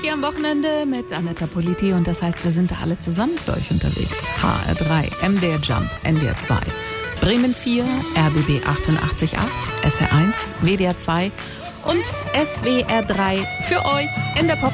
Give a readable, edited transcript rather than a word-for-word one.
Hier am Wochenende mit Anetta Politi und das heißt, wir sind da alle zusammen für euch unterwegs. HR3, MDR Jump, NDR 2, Bremen 4, RBB 88.8, SR1, WDR 2 und SWR 3 für euch in der Pop